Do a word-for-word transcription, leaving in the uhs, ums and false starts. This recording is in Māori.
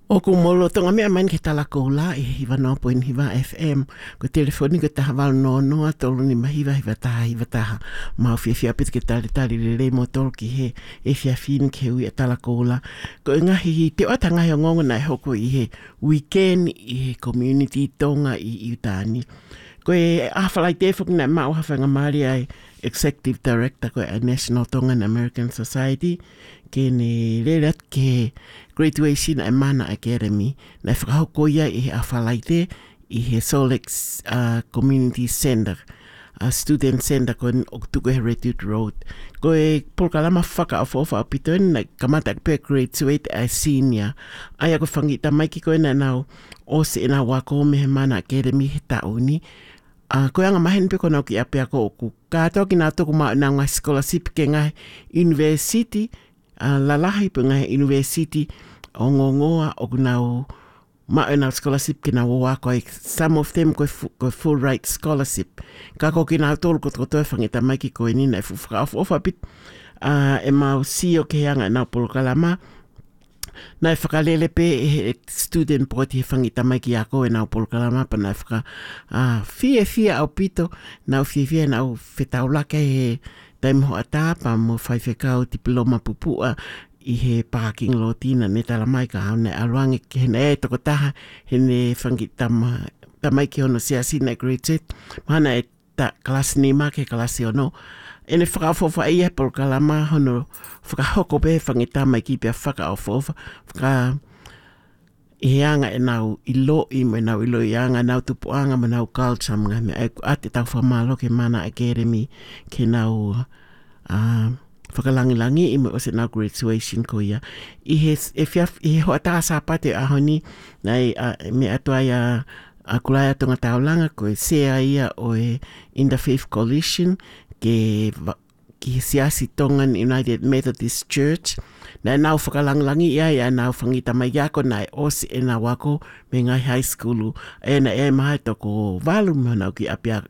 O ku molo tonga mea main ke tala koula i hiwa no poin hiwa F M. Ko telefoni ko taha wal no noa tolu ni mahiwa hiwa taha hiwa taha. Mau fia fia pit ke tali tali le le mo tolu ki he e fia fin ke ui a tala koula. Ko ngahi hi te o tanga heo ngongo nai hoko i he weekend i he community tonga i Iutani. Ko e awhalai te whuki nai mau hawhanga maari ai Executive Director ko e National Tongan American Society ke ne rerat ke Graduation and Mana Academy na whakahoko ia i he awhalai te i he Solex uh, Community Center, uh, Student Center ko o tuku he Redwood Road. Ko e polkalama whaka a whawha a pitoni na kamata pe graduate a senior. Ai ako whangita mai ki koe na nau o se ena wako me he Mana Academy he tauni. Uh, ko anga mahen pe kona ki ape ako oku. Ka toki nā toku maa nā ngai scholarship ke ngai university, uh, lalahi pe ngai university o ngongoa o nau maa nā scholarship ke nā wako ai some of them ko, ko full right scholarship. Ka ko ki nā tolu ko tokotoe whangita mai ki koe ni nai fuwhaka of ofa pit uh, e mau sio ke hanga nā polokalama. Nai whakalele pe e student poti he whangita mai ki ako e nau polokalama pa nai whaka uh, fia fia au pito nau fia fia nau whetaulake he taimho atapa mo whaiwhekau diploma pupua i he parking lotina ne tala mai ka hau ne aluange ke hene e toko taha hene whangita mai ki hono sia sina grade set mana e ta klasi ni ma ke klasi ono. Ene whakaofofa ia polokalama hono whakahoko pe whangita mai ki pia whakaofofa whaka i anga e nau ilo i mo nau ilo i anga nau tupuanga mo nau culture mga me ate tau whamalo ke Mana Academy ke nau uh, whakalangilangi i mo ose nau graduation ko ia i he, e fia, i he hoata sapate ahoni nei uh, me atua ia a kulaya tonga taulanga ko e sea ia o e Interfaith Coalition ke ki siasi Tongan United Methodist Church na nau whakalanglangi ia ia nau whangita mai ako nai osi e na wako me ngai high school e na e maha toko walu mo nau ki apia